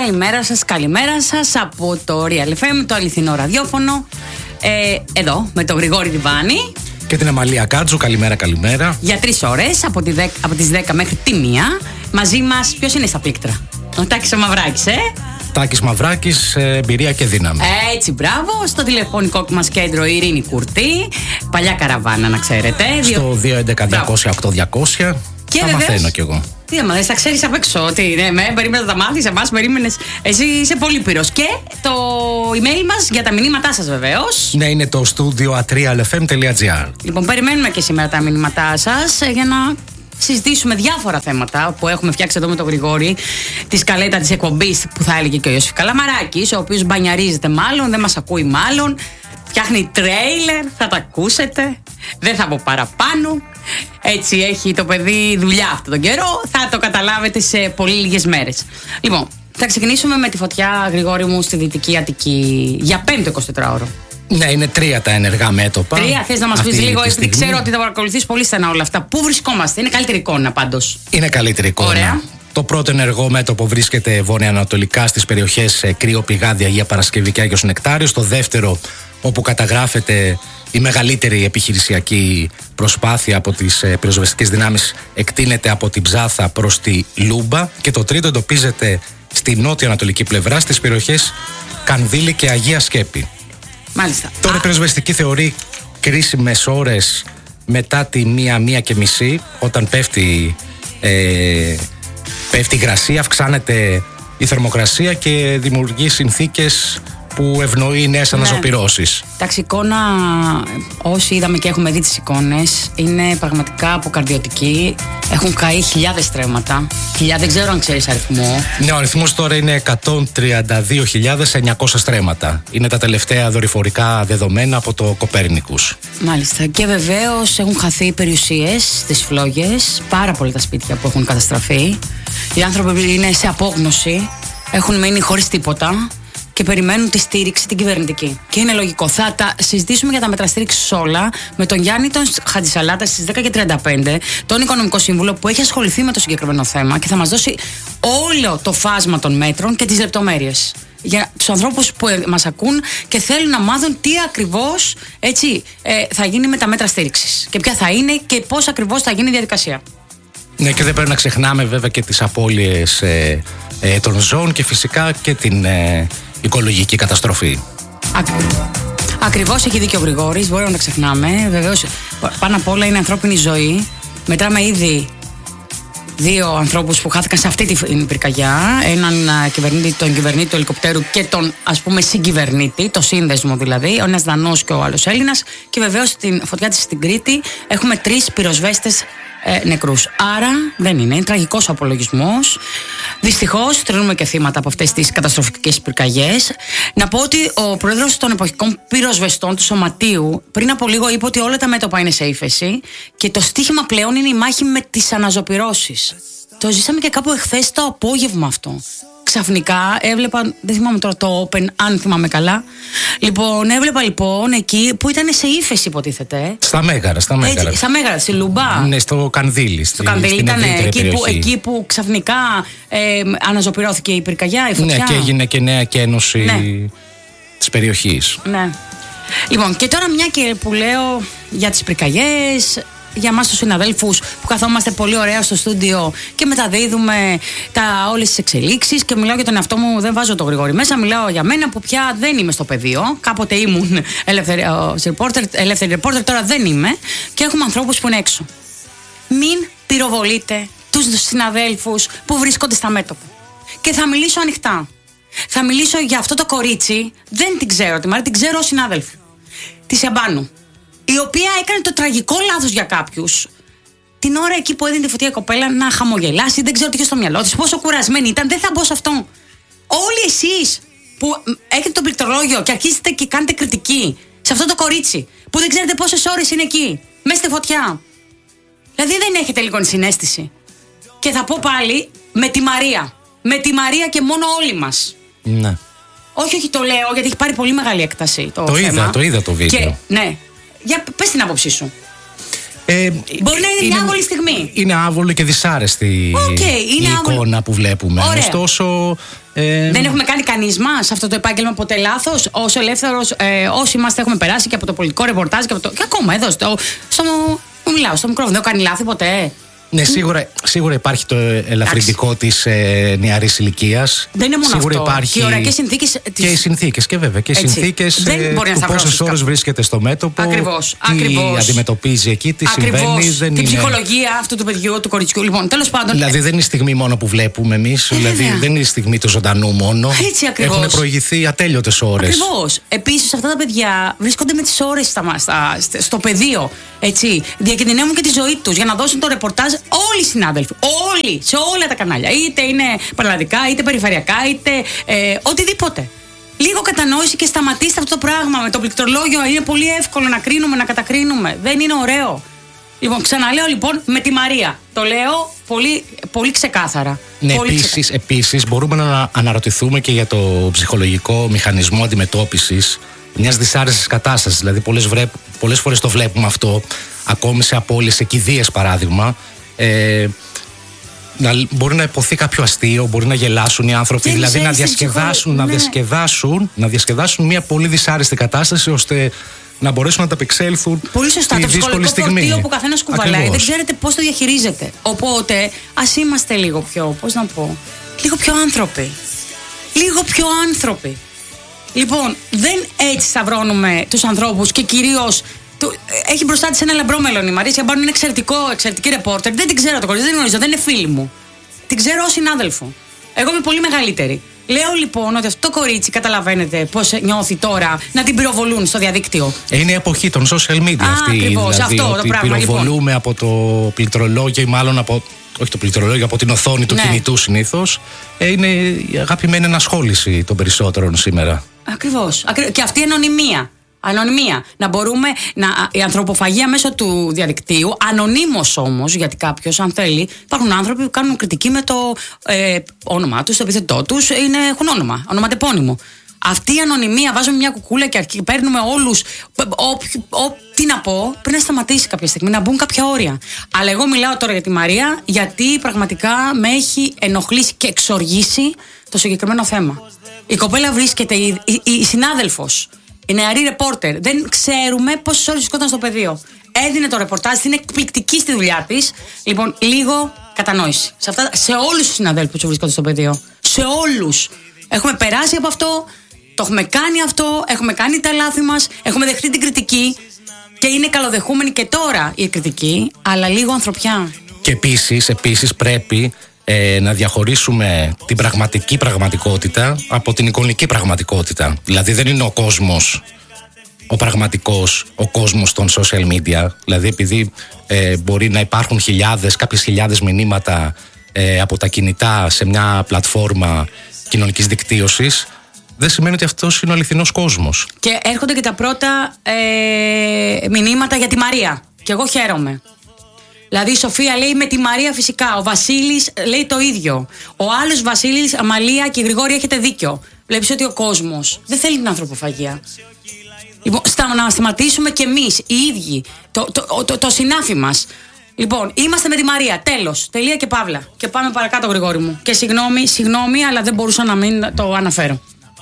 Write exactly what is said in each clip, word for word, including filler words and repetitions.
Καλημέρα σας, καλημέρα σας από το Real εφ εμ, το αληθινό ραδιόφωνο. Ε, εδώ με τον Γρηγόρη Διβάνη και την Αμαλία Κάτζου. Καλημέρα, καλημέρα. Για τρεις ώρες από, τη δέκα, από τις δέκα μέχρι τη μία. Μαζί μας, ποιος είναι στα πλήκτρα? Ο Τάκης ο Μαυράκης, ε? Τάκης Μαυράκης, εμπειρία και δύναμη. Έτσι, μπράβο. Στο τηλεφωνικό μας κέντρο η Ειρήνη Κουρτή. Παλιά καραβάνα, να ξέρετε. Στο δύο έντεκα διακόσια οκτώ διακόσια. Και τα βεβαίως, μαθαίνω κι εγώ. Τι άμα δεν τα ξέρεις απ' έξω? Τι είναι, με, περίμενα να τα μάθεις, εμάς περίμενες. Εσύ είσαι πολύ πυρος. Και το email μας για τα μηνύματά σας, βεβαίως. Ναι, είναι το studio at real f m dot g r. Λοιπόν, περιμένουμε και σήμερα τα μηνύματά σας για να συζητήσουμε διάφορα θέματα που έχουμε φτιάξει εδώ με τον Γρηγόρη. Τη σκαλέτα της εκπομπής που θα έλεγε και ο Ιωσήφ Καλαμαράκης, ο οποίος μπανιαρίζεται μάλλον, δεν μας ακούει μάλλον. Φτιάχνει τρέιλερ, θα τα ακούσετε. Δεν θα πω παραπάνω. Έτσι έχει το παιδί δουλειά αυτόν τον καιρό. Θα το καταλάβετε σε πολύ λίγες μέρες. Λοιπόν, θα ξεκινήσουμε με τη φωτιά, Γρηγόρη μου, στη Δυτική Αττική για πέμπτο εικοσιτετράωρο. Ναι, είναι τρία τα ενεργά μέτωπα. Τρία, θες να μας πεις λίγο? Γιατί ξέρω ότι θα παρακολουθείς πολύ στενά όλα αυτά. Πού βρισκόμαστε? Είναι καλύτερη εικόνα πάντως. Είναι καλύτερη εικόνα. Ωραία. Το πρώτο ενεργό μέτωπο βρίσκεται βορειοανατολικά στις περιοχές Κρύο Πηγάδι, Αγία Παρασκευή και Άγιος Νεκτάριος. Το δεύτερο, όπου καταγράφεται η μεγαλύτερη επιχειρησιακή προσπάθεια από τις πυροσβεστικές δυνάμεις, εκτείνεται από την Ψάθα προς τη Λούμπα. Και το τρίτο εντοπίζεται στη νότιο-ανατολική πλευρά, στις περιοχές Κανδύλη και Αγία Σκέπη. Μάλιστα. Τώρα η πυροσβεστική θεωρεί κρίσιμες ώρες μετά τη μία, μία και μισή, όταν πέφτει, ε, πέφτει η υγρασία, αυξάνεται η θερμοκρασία και δημιουργεί συνθήκες που ευνοεί νέες αναζωπυρώσεις. Εντάξει, εικόνα, όσοι είδαμε και έχουμε δει τις εικόνες, είναι πραγματικά αποκαρδιωτική. Έχουν καεί χιλιάδες στρέμματα. Χιλιάδες, δεν ξέρω αν ξέρεις αριθμό. Ναι, ο αριθμός τώρα είναι εκατόν τριάντα δύο χιλιάδες εννιακόσια στρέμματα. Είναι τα τελευταία δορυφορικά δεδομένα από το Κοπέρνικους. Μάλιστα. Και βεβαίως έχουν χαθεί περιουσίες στις φλόγες. Πάρα πολλά τα σπίτια που έχουν καταστραφεί. Οι άνθρωποι είναι σε απόγνωση. Έχουν μείνει χωρίς τίποτα. Και περιμένουν τη στήριξη την κυβερνητική. Και είναι λογικό. Θα τα συζητήσουμε για τα μέτρα στήριξης όλα με τον Γιάννη τον Χατζησαλάτα στις δέκα και τριάντα πέντε, τον Οικονομικό Σύμβουλο που έχει ασχοληθεί με το συγκεκριμένο θέμα και θα μας δώσει όλο το φάσμα των μέτρων και τις λεπτομέρειες. Για τους ανθρώπους που μας ακούν και θέλουν να μάθουν τι ακριβώς έτσι, ε, θα γίνει με τα μέτρα στήριξης. Και ποια θα είναι και πώς ακριβώς θα γίνει η διαδικασία. Ναι, και δεν πρέπει να ξεχνάμε βέβαια και τις απώλειες ε, ε, των ζώων και φυσικά και την ε, οικολογική καταστροφή. Ακριβώς. Ακριβώς, έχει δίκιο ο Γρηγόρης, μπορούμε να τα ξεχνάμε. Βεβαίως, πάνω απ' όλα είναι ανθρώπινη ζωή. Μετράμε ήδη δύο ανθρώπους που χάθηκαν σε αυτή την πυρκαγιά. Έναν κυβερνήτη, τον κυβερνήτη του ελικοπτέρου και τον ας πούμε συγκυβερνήτη, το σύνδεσμο δηλαδή. Ο ένας Δανός και ο άλλος Έλληνας. Και βεβαίως στην φωτιά της στην Κρήτη έχουμε τρεις πυροσβέστες ε, νεκρούς. Άρα δεν είναι, είναι τραγικός ο απολογισμός. Δυστυχώς τρώνουμε και θύματα από αυτές τις καταστροφικές πυρκαγιές. Να πω ότι ο πρόεδρος των εποχικών πυροσβεστών του Σωματείου πριν από λίγο είπε ότι όλα τα μέτωπα είναι σε ύφεση και το στίχημα πλέον είναι η μάχη με τις αναζωπυρώσεις. Το ζήσαμε και κάπου εχθές το απόγευμα αυτό. Ξαφνικά έβλεπα, δεν θυμάμαι τώρα το Open, αν θυμάμαι καλά. Λοιπόν, έβλεπα λοιπόν εκεί που ήταν σε ύφεση, υποτίθεται. Στα Μέγαρα, στα Μέγαρα. Έτσι, στα Μέγαρα, στη Λουμπά. Ναι, στο Κανδύλι. Στο Κανδύλι ήταν εκεί που, εκεί που ξαφνικά ε, αναζωπυρώθηκε η πυρκαγιά, η φωτιά. Ναι, και έγινε και νέα κένωση ναι. της περιοχής. Ναι. Λοιπόν, και τώρα μια και που λέω για τις πυρκαγιές, για εμάς τους συναδέλφους που καθόμαστε πολύ ωραία στο στούντιο και μεταδίδουμε τα, όλες τις εξελίξεις και μιλάω για τον εαυτό μου, δεν βάζω το Γρηγόρη μέσα, μιλάω για μένα που πια δεν είμαι στο πεδίο. Κάποτε ήμουν ελεύθερη reporter, ελεύθερη reporter, τώρα δεν είμαι και έχουμε ανθρώπους που είναι έξω. Μην πυροβολείτε τους συναδέλφους που βρίσκονται στα μέτωπα. Και θα μιλήσω ανοιχτά. Θα μιλήσω για αυτό το κορίτσι, δεν την ξέρω τη Μαρία, την ξέρω ως συνάδελφη. Τη Σιαμπάνου, η οποία έκανε το τραγικό λάθος για κάποιους την ώρα εκεί που έδινε τη φωτιά η κοπέλα να χαμογελάσει, δεν ξέρω τι είχε στο μυαλό της, πόσο κουρασμένη ήταν, δεν θα μπω σε αυτό. Όλοι εσείς που έχετε το πληκτρολόγιο και αρχίζετε και κάνετε κριτική σε αυτό το κορίτσι που δεν ξέρετε πόσες ώρες είναι εκεί, μέσα στη φωτιά. Δηλαδή δεν έχετε λίγο συναίσθηση. Και θα πω πάλι με τη Μαρία. Με τη Μαρία και μόνο όλοι μας. Ναι. Όχι, όχι, το λέω γιατί έχει πάρει πολύ μεγάλη έκταση το, το θέμα. είδα, το είδα το βίντεο. Και, ναι. Για πες την άποψή σου. Ε, Μπορεί να είναι, είναι μια άβολη στιγμή. Είναι άβολη και δυσάρεστη okay, η άβολη. εικόνα που βλέπουμε. Ωραία. Ωστόσο. Ε... Δεν έχουμε κάνει κανείς μας αυτό το επάγγελμα ποτέ λάθος. Όσο ελεύθερος, ε, όσοι είμαστε, έχουμε περάσει και από το πολιτικό ρεπορτάζ και, από το... και ακόμα εδώ στο. στο... Μιλάω στο μικρόφωνο. Δεν έχω κάνει λάθη ποτέ. Ναι, σίγουρα, σίγουρα υπάρχει το ελαφρυντικό της ε, νεαρής ηλικίας. Δεν είναι μόνο σίγουρα αυτό. Υπάρχει... Και οι ωραίες συνθήκες. Και οι συνθήκες, και βέβαια. Και οι συνθήκες ε, του πόσες ώρες βρίσκεται στο μέτωπο. Ακριβώς. Τι Ακριβώς. αντιμετωπίζει εκεί, τι Ακριβώς. συμβαίνει. Δεν Την είναι... ψυχολογία αυτού του παιδιού, του κοριτσιού. Λοιπόν, τέλος πάντων. Δηλαδή δεν είναι η στιγμή μόνο που βλέπουμε εμείς. Ε, δηλαδή δεν είναι η στιγμή του ζωντανού μόνο. Έτσι ακριβώς. Έχουν προηγηθεί ατέλειωτες ώρες. Ακριβώς. Επίσης αυτά τα παιδιά βρίσκονται με τις ώρες στα, στα, στο πεδίο. Έτσι. Διακινδυνεύουν και τη ζωή τους για να δώσουν το ρεπορτάζ όλοι οι συνάδελφοι. Όλοι, σε όλα τα κανάλια. Είτε είναι παραλλαδικά, είτε περιφερειακά, είτε ε, οτιδήποτε. Λίγο κατανόηση και σταματήστε αυτό το πράγμα με το πληκτρολόγιο. Είναι πολύ εύκολο να κρίνουμε, να κατακρίνουμε. Δεν είναι ωραίο. Λοιπόν, ξαναλέω λοιπόν με τη Μαρία. Το λέω πολύ, πολύ ξεκάθαρα. Ναι, πολύ επίσης, ξεκάθαρα. επίσης μπορούμε να αναρωτηθούμε και για το ψυχολογικό μηχανισμό αντιμετώπισης μιας δυσάρεστης κατάστασης. Δηλαδή, πολλές, βρέ, πολλές φορές το βλέπουμε αυτό, ακόμη σε απώλειες, σε κηδείες παράδειγμα. Ε, να, μπορεί να υποθεί κάποιο αστείο, μπορεί να γελάσουν οι άνθρωποι, και δηλαδή να διασκεδάσουν, να, ναι. διασκεδάσουν, να διασκεδάσουν μια πολύ δυσάρεστη κατάσταση ώστε να μπορέσουν να ανταπεξέλθουν. Πολύ σωστά. Το ψυχολογικό φορτίο που καθένα κουβαλάει, δεν ξέρετε πώς το διαχειρίζεται. Οπότε, ας είμαστε λίγο πιο, πώς να πω, λίγο πιο άνθρωποι. Λίγο πιο άνθρωποι. Λοιπόν, δεν έτσι σταυρώνουμε τους ανθρώπους και κυρίως. Έχει μπροστά της ένα λαμπρό μέλλον η Μαρίσια Μπάνου, είναι εξαιρετικό, εξαιρετική ρεπόρτερ. Δεν την ξέρω το κορίτσι, δεν γνωρίζω, δεν είναι φίλη μου. Την ξέρω ως συνάδελφο. Εγώ είμαι πολύ μεγαλύτερη. Λέω λοιπόν ότι αυτό το κορίτσι, καταλαβαίνετε πώς νιώθει τώρα να την πυροβολούν στο διαδίκτυο. Είναι η εποχή των social media Α, αυτή. Ακριβώς, δηλαδή, αυτό ότι το πράγμα. Πυροβολούμε λοιπόν από το πληκτρολόγιο ή μάλλον από. Όχι το πληκτρολόγιο, από την οθόνη του ναι. κινητού συνήθως. Ε, είναι η αγαπημένη ενασχόληση των περισσότερων σήμερα. Ακριβώς. Και αυτή η ανωνυμία. Ανωνυμία. Να μπορούμε να. Η ανθρωποφαγία μέσω του διαδικτύου, ανωνύμως όμως, γιατί κάποιος, αν θέλει, υπάρχουν άνθρωποι που κάνουν κριτική με το ε, όνομά τους, το επίθετό τους, είναι, έχουν όνομα, ονοματεπώνυμο. Αυτή η ανωνυμία, βάζουμε μια κουκούλα και αρχι, παίρνουμε όλους. Τι να πω, πρέπει να σταματήσει κάποια στιγμή, να μπουν κάποια όρια. Αλλά εγώ μιλάω τώρα για τη Μαρία, γιατί πραγματικά με έχει ενοχλήσει και εξοργήσει το συγκεκριμένο θέμα. Η κοπέλα βρίσκεται, η, η, η συνάδελφος. Η νεαρή ρεπόρτερ. Δεν ξέρουμε πόσες ώρες βρισκόταν στο πεδίο. Έδινε το ρεπορτάζ, είναι εκπληκτική στη δουλειά της. Λοιπόν, λίγο κατανόηση. Σε, αυτά, σε όλους τους συναδέλφους που βρίσκονται στο πεδίο. Σε όλους. Έχουμε περάσει από αυτό, το έχουμε κάνει αυτό, έχουμε κάνει τα λάθη μας, έχουμε δεχτεί την κριτική και είναι καλοδεχούμενη και τώρα η κριτική, αλλά λίγο ανθρωπιά. Και επίσης, επίσης πρέπει. Ε, να διαχωρίσουμε την πραγματική πραγματικότητα από την εικονική πραγματικότητα. Δηλαδή δεν είναι ο κόσμος ο πραγματικός, ο κόσμος των social media. Δηλαδή επειδή ε, μπορεί να υπάρχουν χιλιάδες, κάποιες χιλιάδες μηνύματα ε, από τα κινητά σε μια πλατφόρμα κοινωνικής δικτύωσης, δεν σημαίνει ότι αυτός είναι ο αληθινός κόσμος. Και έρχονται και τα πρώτα ε, μηνύματα για τη Μαρία. Και εγώ χαίρομαι. Δηλαδή η Σοφία λέει με τη Μαρία φυσικά. Ο Βασίλης λέει το ίδιο. Ο άλλος Βασίλης, Αμαλία και η Γρηγόρη έχετε δίκιο. Βλέπεις ότι ο κόσμος δεν θέλει την ανθρωποφαγία. Λοιπόν, στα, να σταματήσουμε κι εμείς οι ίδιοι το, το, το, το, το συνάφι μας. Λοιπόν, είμαστε με τη Μαρία. Τέλος. Τελεία και παύλα. Και πάμε παρακάτω, Γρηγόρη μου. Και συγγνώμη, συγγνώμη, αλλά δεν μπορούσα να μην το αναφέρω.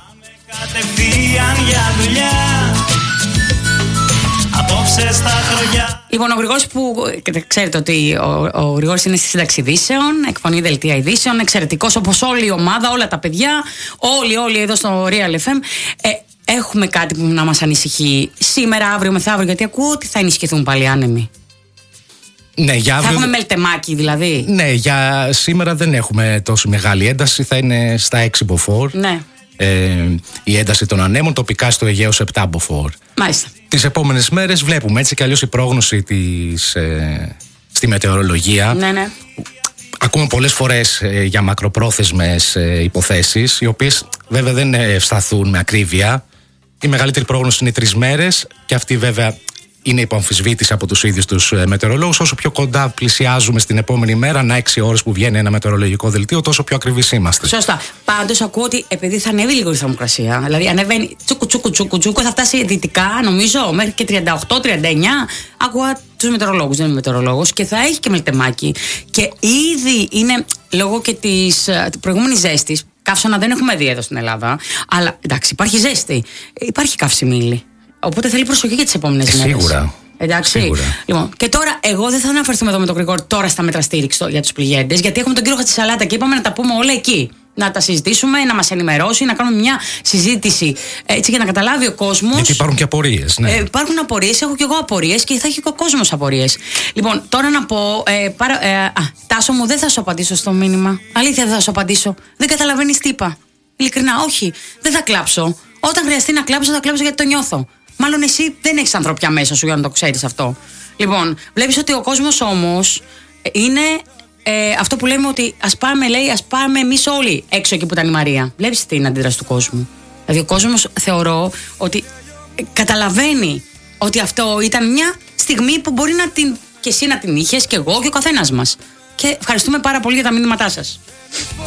Λοιπόν, ο Γρηγόρης που ξέρετε ότι ο, ο Γρηγόρης είναι στη σύνταξη ειδήσεων, εκπονεί δελτία ειδήσεων, εξαιρετικός όπως όλη η ομάδα, όλα τα παιδιά, όλοι όλοι εδώ στο Real εφ εμ. Ε, έχουμε κάτι που να μας ανησυχεί σήμερα, αύριο, μεθαύριο, γιατί ακούω ότι θα ενισχυθούν πάλι άνεμοι. Ναι, για αύριο... Θα έχουμε μελτεμάκι δηλαδή. Ναι, για σήμερα δεν έχουμε τόσο μεγάλη ένταση, θα είναι στα έξι μποφόρ. Ναι. Ε, η ένταση των ανέμων, τοπικά στο Αιγαίο επτά μποφόρ. Μάλιστα. Τις επόμενες μέρες βλέπουμε έτσι κι αλλιώς η πρόγνωση της, ε, στη μετεωρολογία. Ναι, ναι. Ακούμε πολλές φορές ε, για μακροπρόθεσμες ε, υποθέσεις, οι οποίες βέβαια δεν ευσταθούν με ακρίβεια. Η μεγαλύτερη πρόγνωση είναι τρεις μέρες και αυτή βέβαια είναι υπό αμφισβήτηση από τους ίδιους τους μετεωρολόγους. Όσο πιο κοντά πλησιάζουμε στην επόμενη μέρα, ανά έξι ώρες που βγαίνει ένα μετεωρολογικό δελτίο, τόσο πιο ακριβείς είμαστε. Σωστά. Πάντως ακούω ότι επειδή θα ανέβει λίγο η θερμοκρασία, δηλαδή ανεβαίνει τσούκου τσούκου τσούκου τσούκου, θα φτάσει δυτικά νομίζω μέχρι και τριάντα οκτώ τριάντα εννιά. Ακούω τους μετεωρολόγους, δεν είμαι μετεωρολόγος, και θα έχει και μελτεμάκι. Και ήδη είναι λόγω και της προηγούμενης ζέστης. Καύσωνα δεν έχουμε δει εδώ στην Ελλάδα. Αλλά εντάξει, υπάρχει ζέστη. Υπάρχει καυσιμίλη. Οπότε θέλει προσοχή για τις επόμενες μέρες. Σίγουρα. Εντάξει. Σίγουρα. Λοιπόν, και τώρα, εγώ δεν θα αναφερθούμε εδώ με τον Γρηγόρη τώρα στα μέτρα στήριξη για τους πληγέντες, γιατί έχουμε τον κύριο Χατζησαλάτα και είπαμε να τα πούμε όλα εκεί. Να τα συζητήσουμε, να μας ενημερώσει, να κάνουμε μια συζήτηση έτσι για να καταλάβει ο κόσμος. Γιατί υπάρχουν και απορίες. Ναι. Ε, υπάρχουν απορίες, έχω και εγώ απορίες και θα έχει και ο κόσμος απορίες. Λοιπόν, τώρα να πω. Ε, παρα, ε, α, Τάσο μου, δεν θα σου απαντήσω στο μήνυμα. Αλήθεια, δεν θα σου απαντήσω. Δεν καταλαβαίνεις τι είπα. Ειλικρινά, όχι. Δεν θα κλάψω. Όταν χρειαστεί να κλάψω, θα κλάψω γιατί το νιώθω. Μάλλον εσύ δεν έχεις ανθρωπιά μέσα σου για να το ξέρεις αυτό. Λοιπόν, βλέπεις ότι ο κόσμος όμως είναι. Ε, αυτό που λέμε ότι ας πάμε, λέει, ας πάμε εμείς όλοι έξω εκεί που ήταν η Μαρία. Βλέπεις την αντίδραση του κόσμου. Δηλαδή ο κόσμος θεωρώ ότι ε, καταλαβαίνει ότι αυτό ήταν μια στιγμή που μπορεί να την, και εσύ να την είχες και εγώ και ο καθένας μας. Και ευχαριστούμε πάρα πολύ για τα μήνυματά σας.